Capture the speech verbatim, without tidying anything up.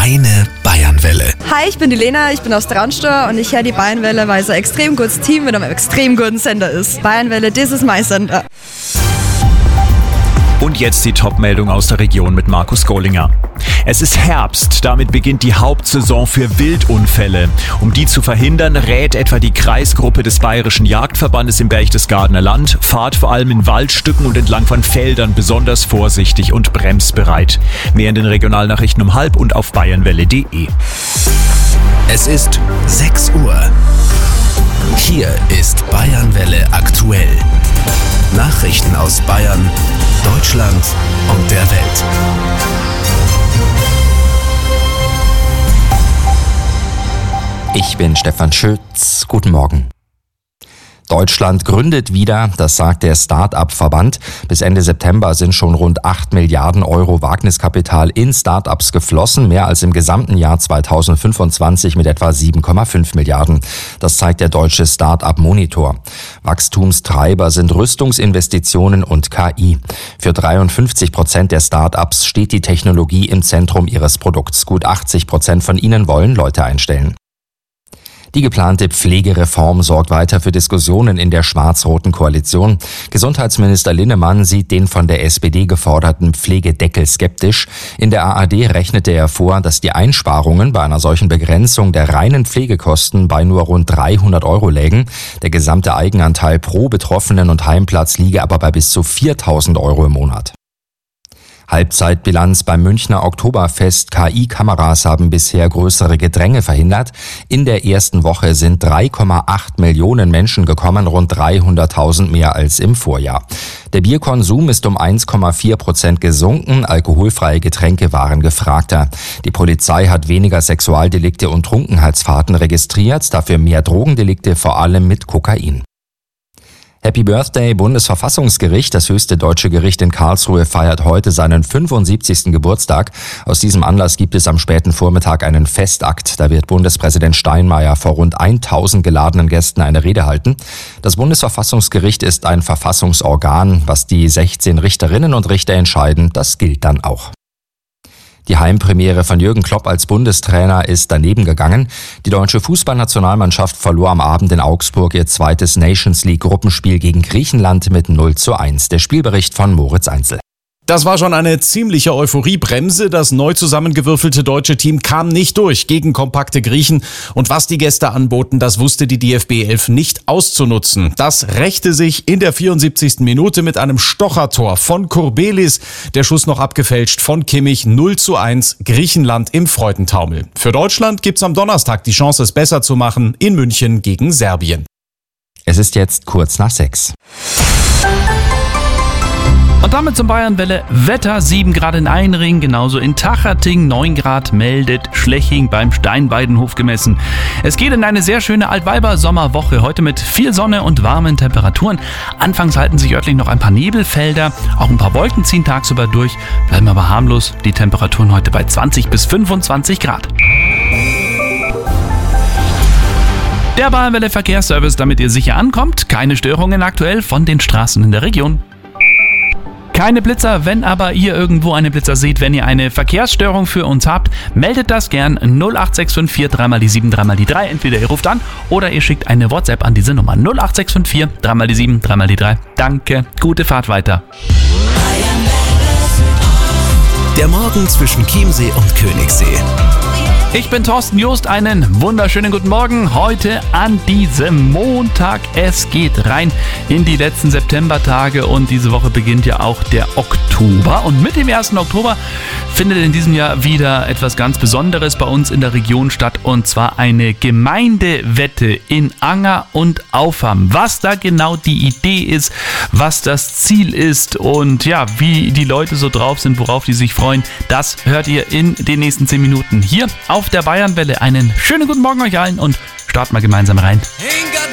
Deine Bayernwelle. Hi, ich bin die Lena, ich bin aus Traunstein und ich höre die Bayernwelle, weil es ein extrem gutes Team mit einem extrem guten Sender ist. Bayernwelle, das ist mein Sender. Und jetzt die Top-Meldung aus der Region mit Markus Gollinger. Es ist Herbst, damit beginnt die Hauptsaison für Wildunfälle. Um die zu verhindern, rät etwa die Kreisgruppe des Bayerischen Jagdverbandes im Berchtesgadener Land, fahrt vor allem in Waldstücken und entlang von Feldern besonders vorsichtig und bremsbereit. Mehr in den Regionalnachrichten um halb und auf bayernwelle punkt de. Es ist sechs Uhr. Hier ist Bayernwelle aktuell. Nachrichten aus Bayern, Deutschland und der Welt. Ich bin Stefan Schütz. Guten Morgen. Deutschland gründet wieder, das sagt der Start-up-Verband. Bis Ende September sind schon rund acht Milliarden Euro Wagniskapital in Start-ups geflossen, mehr als im gesamten Jahr zweitausendfünfundzwanzig mit etwa sieben Komma fünf Milliarden. Das zeigt der deutsche Start-up-Monitor. Wachstumstreiber sind Rüstungsinvestitionen und K I. Für dreiundfünfzig Prozent der Start-ups steht die Technologie im Zentrum ihres Produkts. Gut achtzig Prozent von ihnen wollen Leute einstellen. Die geplante Pflegereform sorgt weiter für Diskussionen in der schwarz-roten Koalition. Gesundheitsminister Linnemann sieht den von der S P D geforderten Pflegedeckel skeptisch. In der A R D rechnete er vor, dass die Einsparungen bei einer solchen Begrenzung der reinen Pflegekosten bei nur rund dreihundert Euro lägen. Der gesamte Eigenanteil pro Betroffenen und Heimplatz liege aber bei bis zu viertausend Euro im Monat. Halbzeitbilanz beim Münchner Oktoberfest. K I-Kameras haben bisher größere Gedränge verhindert. In der ersten Woche sind drei Komma acht Millionen Menschen gekommen, rund dreihunderttausend mehr als im Vorjahr. Der Bierkonsum ist um eins Komma vier Prozent gesunken. Alkoholfreie Getränke waren gefragter. Die Polizei hat weniger Sexualdelikte und Trunkenheitsfahrten registriert, dafür mehr Drogendelikte, vor allem mit Kokain. Happy Birthday, Bundesverfassungsgericht. Das höchste deutsche Gericht in Karlsruhe feiert heute seinen fünfundsiebzigsten Geburtstag. Aus diesem Anlass gibt es am späten Vormittag einen Festakt. Da wird Bundespräsident Steinmeier vor rund tausend geladenen Gästen eine Rede halten. Das Bundesverfassungsgericht ist ein Verfassungsorgan. Was die sechzehn Richterinnen und Richter entscheiden, das gilt dann auch. Die Heimpremiere von Jürgen Klopp als Bundestrainer ist daneben gegangen. Die deutsche Fußballnationalmannschaft verlor am Abend in Augsburg ihr zweites Nations League Gruppenspiel gegen Griechenland mit null zu eins. Der Spielbericht von Moritz Einzel. Das war schon eine ziemliche Euphoriebremse. Das neu zusammengewürfelte deutsche Team kam nicht durch gegen kompakte Griechen. Und was die Gäste anboten, das wusste die D F B elf nicht auszunutzen. Das rächte sich in der vierundsiebzigsten Minute mit einem Stochertor von Kurbelis. Der Schuss noch abgefälscht von Kimmich. null zu eins, Griechenland im Freudentaumel. Für Deutschland gibt's am Donnerstag die Chance, es besser zu machen in München gegen Serbien. Es ist jetzt kurz nach sechs. Und damit zum Bayernwelle Wetter. sieben Grad in Einring, genauso in Tachating. neun Grad meldet Schleching beim Steinweidenhof gemessen. Es geht in eine sehr schöne Altweiber-Sommerwoche. Heute mit viel Sonne und warmen Temperaturen. Anfangs halten sich örtlich noch ein paar Nebelfelder. Auch ein paar Wolken ziehen tagsüber durch. Bleiben aber harmlos. Die Temperaturen heute bei zwanzig bis fünfundzwanzig Grad. Der Bayernwelle Verkehrsservice, damit ihr sicher ankommt. Keine Störungen aktuell von den Straßen in der Region. Keine Blitzer, wenn aber ihr irgendwo eine Blitzer seht, wenn ihr eine Verkehrsstörung für uns habt, meldet das gern null acht sechs fünf vier drei mal die sieben drei mal die drei. Entweder ihr ruft an oder ihr schickt eine WhatsApp an diese Nummer null acht sechs fünf vier drei mal die sieben drei mal die drei. Danke, gute Fahrt weiter. Der Morgen zwischen Chiemsee und Königssee. Ich bin Thorsten Joost, einen wunderschönen guten Morgen heute an diesem Montag. Es geht rein in die letzten Septembertage und diese Woche beginnt ja auch der Oktober. Und mit dem ersten Oktober findet in diesem Jahr wieder etwas ganz Besonderes bei uns in der Region statt, und zwar eine Gemeindewette in Anger und Aufham. Was da genau die Idee ist, was das Ziel ist und ja, wie die Leute so drauf sind, worauf die sich freuen, das hört ihr in den nächsten zehn Minuten hier auf der Bayernwelle. Einen schönen guten Morgen euch allen und starten mal gemeinsam rein.